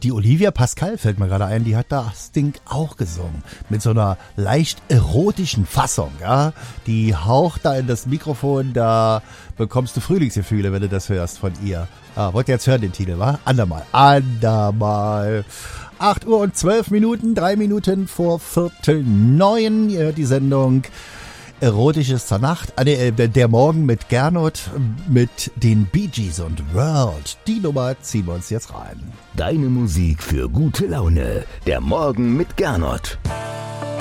die Olivia Pascal fällt mir gerade ein, die hat das Ding auch gesungen. Mit so einer leicht erotischen Fassung, ja. Die haucht da in das Mikrofon, da bekommst du Frühlingsgefühle, wenn du das hörst von ihr. Wollt ihr jetzt hören den Titel, wa? Andermal. 8 Uhr und 12 Minuten, 3 Minuten vor 8:45. Ihr hört die Sendung Erotisches zur Nacht. Der Morgen mit Gernot, mit den Bee Gees und World. Die Nummer ziehen wir uns jetzt rein. Deine Musik für gute Laune. Der Morgen mit Gernot.